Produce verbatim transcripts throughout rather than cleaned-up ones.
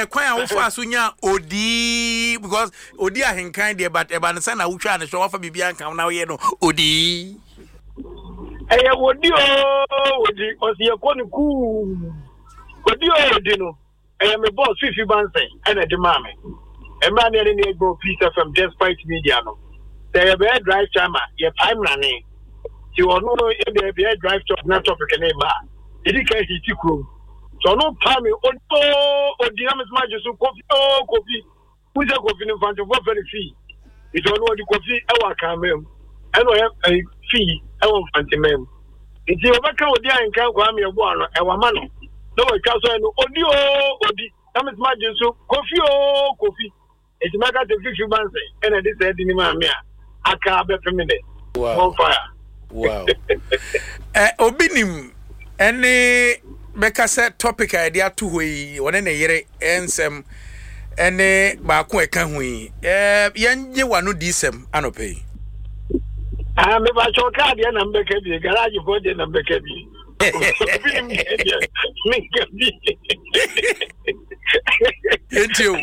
Ene kwan wo fa so nya odi because odi ahenkan de but eba ne say na wo twa ne so wo fa bibia nkan na wo ye no odi. Eye odi o odi o si ekọ ni ku. Odi o odi no. Eye me boss Fifi Bansen ene de ma me. E ma ne ne go Peace F M Despite Media no. They be drive chama ye time running. Ti ono no e be be drive to na topic na ba. Idi ka hiti krom. So no time odo odi na me sma jesu kofi o kofi. Who say kofi no fan to go very fee. It ono di kofi e wa kan mem. E no e fee e won fanti mem. Iti obeka odi ankan kwa me ebo ano e wa ma no. No we twa so no odi o odi na me sma jesu kofi o kofi. Iti maka te Fifi Bansen ene de say di ni ma me a aka be femide. Wow. On fire. Wow. eh obinim ene beka se topic idea to hoyi wona ne yere ensem ene ba ko eka hoyi eh yenje wano disem anope. Ah me ba choka de na mbeka bi garage for de na mbeka bi. Obinim me bi. Entio.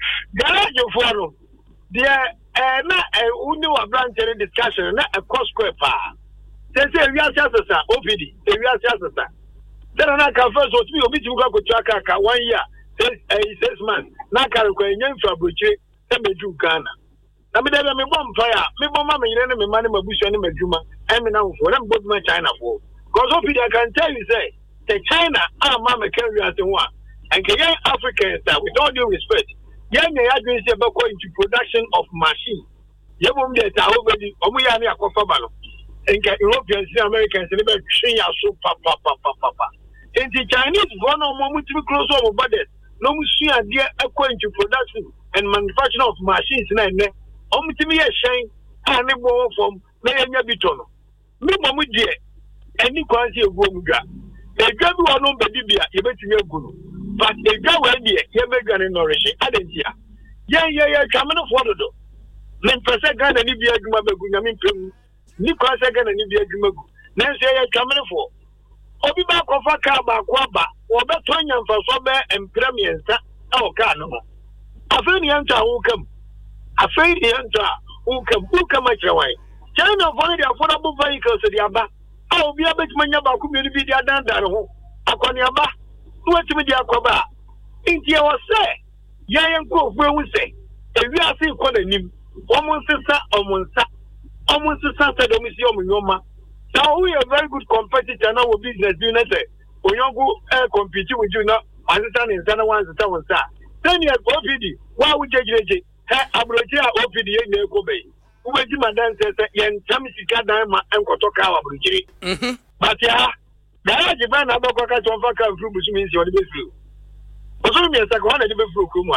Garage for no. Dia eh na uni wa branch discussion na a cost square pa. Say say we are just sir O P D. We are just sir. Then na ka first what me obi ti ko twaka ka one year six eh six months. Na ka ko enyen fa broche e meju Ghana. Na me dey me bomb fire. Me bomb ma me yire ne me ma ne mabusu ne majuma. E me na wo na both me China for. Because O P D I can tell you say the China ah ma me can we as one. And Kenyan Africans with all due respect. Young agency about going into production of machines. You won't get already. Omuyani akofabalo. And Europeans, Americans, and even China so papa papa papa. And the Chinese one on moment to be close over budget. No machine idea according to production and manufacturing of machines. And then, only to me a shame and a more from Maya Bitono. Me Mamu dear, any quantity of Gomuga. They grab one on Bedibia, you bet you go. But they go where the Yemegan and nourishing. I didn't hear. Yeah, yeah, yeah, coming off what to do. Men per second and Nibia Gumagun, Pim, Nicola second and Nibia Gumagu. Nancy, coming for. Obi back of a car back, Waba, or Betonian for Sober and Premier, oh, Cano. A friend enter who come. A friend enter who come, who come at your way. China find the affordable vehicles at the Abba. I'll be a bit many community down there. Upon the Abba. What to me, Jacoba? India was say, Yan Cook, where we say, if we are seeing what a name, almost sister, almost almost a Santa Domicium, Yoma. Now we are very good competitor now with business unit. When you go uh, compete with you now, understanding Santa one's the town star. Ten years O P D, why would you judge? Hey, Abrotia O P D in Kobe. Who will you, Madame says, Yan Tamisika Dama and Kotoka Abrochi? But yeah. Garage ban abokoka to faka fru busu means you dey fru. Oso mi esa ko na dey fru kuma.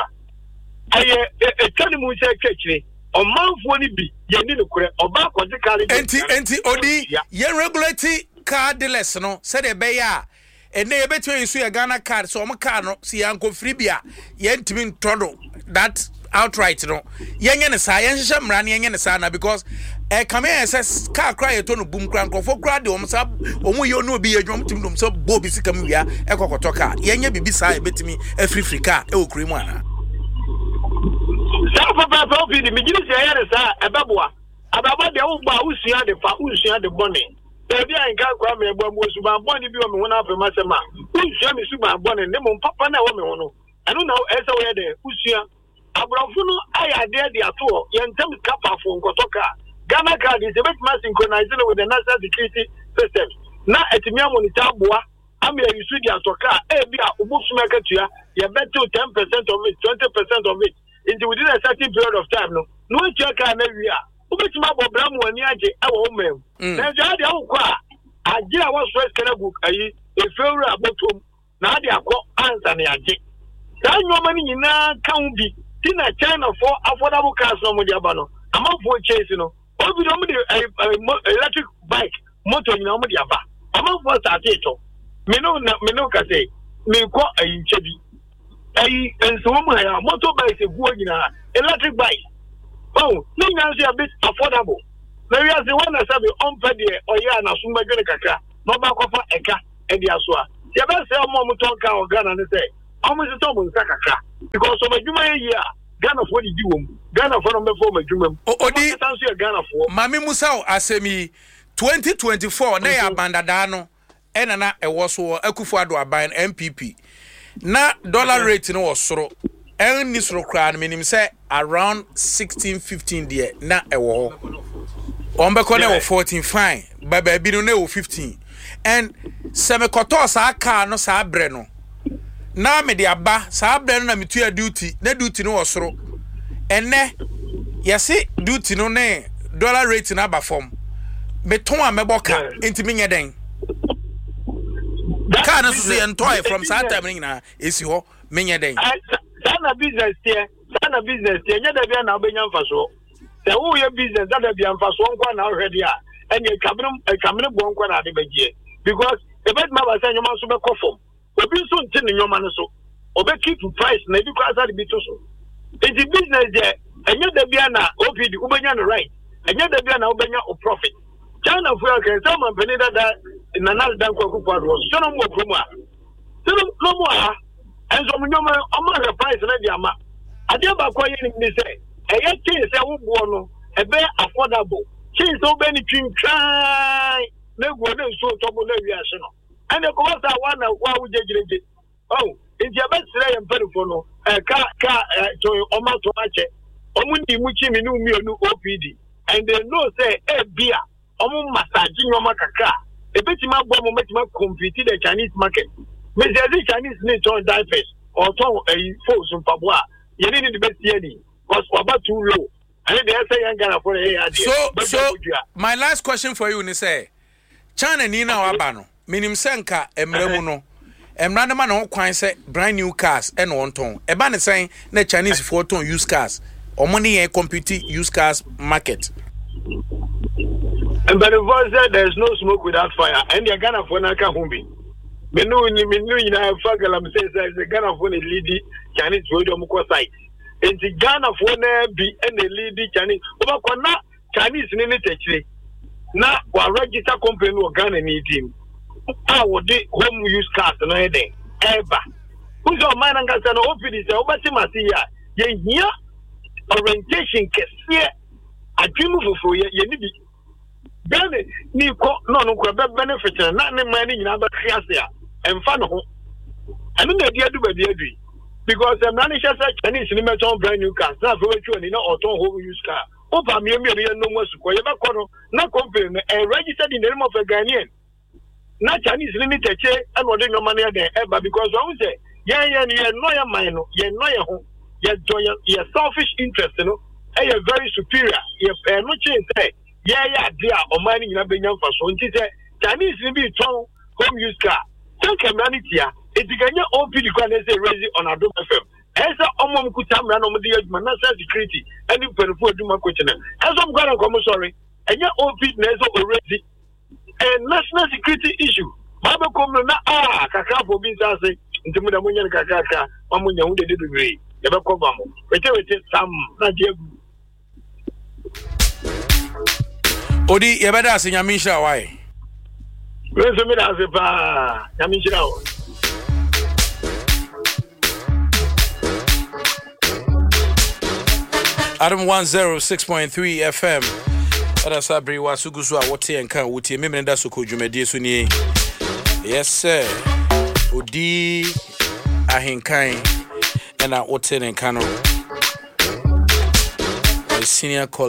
Aye e tani mu se kekire. O manfo ni bi ye ni no kure oba kwaji kale. Enti enti odi ye regulate car dealers no se de be ya. Ene ye betu yisu ya Ghana card so o car no si yanko free bia ye ntimi ntodo that outright no. Ye nye ne sa ye hihye mra ne ye nye ne sa na because eh come here says car cry to no boom crank for cry de om sa omu ye no obi ye dwom tim dum so bo bi sika mu wia ekokoto car ye nye bibi sa e betimi e free free car e okuri mu ana sa papa papa bi mi gidi se yare sa e beboa ababa de wo gba usua de fa usua de bone e bi an ka kwa me gba mo suba bone bi o me wona afa masema usua mi suba bone ne mo papa na wo me wono anu na e se wo ye de usua abrofo no aya de de ato ye ntem kapa fo nkoto car Ghana card is a bit more synchronized with the national security system. Now, at the monitor, I'm a Sudia Toka, a bit of Musmakatia, you bet to ten percent of it, twenty percent of it, into within a certain period of time. No, no check an area. Who makes my Bramu and Yaji, our home. Now, the Aqua, I did I was first can book a failure about home. Now they are called Anthony Yaji. That no money in a county, Tina China for affordable cars no Modiabano. I'm up for chasing, you know. Obi do me electric bike motor ni omo di aba am for start it me no me no ka say me ko ayi chebi ayi enso mo ya motor bike e guo nyina electric bike oh no nyan say a bit affordable na we say one na say on pay de oya na so magene kakra no ba kofa eka e dia so a ye be say omo mo ton ka o Ghana ne say almost a double kakra because of a Juma year. Ghana for the doom, Ghana for the former Juma. Odi Ghana for Mami Musao Asemi twenty twenty-four, they are Bandadano, and na a was so Ekufuado Aban M P P. Na dollar rate no was so. And Nisro Crown, meaning say around sixteen, fifteen dear, na a war. Ombekone was fourteen, fine, but baby no fifteen. And Semekoto sa car no sa breno. Na me de aba sa breno na mitua duty, na duty no was so. And ne, yasi duty no ne dollar rate na ba form. Me ton a meboka into me den. Car no say and toy from Santa na is ho me den. Sana business here, sana business here. Nya da bia na obenya mfaso. Se wo ye business da bia mfaso nkwa na already a. Enye kabinu e kamene bo nkwa na de begie. Because the bed ma ba say nyoma so be kofom. Obi so nti ne nyoma no so. Obe keep price na bi kwa sa de bi to so. It is business there. Enye da bia na O P D ubenya no right. Enye da bia na ubenya o profit. China for can some company that na na dan kwa kwa do. So no mo promo a. So no mo a. And so when you are the price ready, ama. I tell about quiet in this say, a yet change a woman, a very affordable. Change so many dream try. No good so trouble reaction. And the course I wonder why would you get oh, it's your best today and telephone, a car car to Oma to match it. Omundi Muchi Minu Mionu O P D. And they know say a beer, Omu massaging your macaca. A bit my bomb make my compete the Chinese market. Mister The Chinese need to diapers or to a force from Pabua. You need the best year because we're about too low. And they say I'm gonna for a So, so my last question for you is say China Nina Wabano, minim senka emremuno. Emrana man on kwan say brand new cars and one ton. Ebane saying the Chinese four ton used cars. Or money and compete used cars market. And by the voice said there's no smoke without fire, and you're gonna for Naka Humbi. Menu ni menu ina fagala mse say Ghana for the lead Chinese road omko site. And the Ghana for na be and the lead Chinese. Oba kona Chinese ni ni techre. Na wa register company wo Ghana ni team. Ah wo de home use cars no e den. Eba. Uzo man nga say no O P D say obati masi ya. Ye hia orientation kese adwemu fofo ye ye ni bi. Ghana ni ko no no ko be benefit na ne man ni nyina ba kiase a. Emfa no ho anu na dia du ba dia du because em na ne hye say Chinese ni meton brand new cars na for wetu ni na oton home use car o ba mi mi ye no masu ko ye ba ko no na company no e registered in the name of a Ghanaian na Chinese ni teche and what no money there eba because I will say yeah yeah yeah no ya mind no ye no ye ho ye joy ye selfish interest no e very superior ye no change say yeah yeah dia o man ni na benya mfa so nti say Chinese ni bi ton home use car. Tell community, it's a O P D say raising on Adom F M. As a Omom Kutam ran on the national security and you put for Duma question. As I'm going to come sorry, and your O P D already a national security issue. Baba come na ah kaka for being say into the Munyan Kaka, Mamunya who did degree. Never come on. Wait till some Odi Yabada Sinyamisha why? Listen me as if ah, Yamishira. Adam one oh six point three F M. Ada sabri wa sugusu a wote enka wote me menda soko dwumade so ni. Yes sir. Odi ahenkan na wote enka no. Senior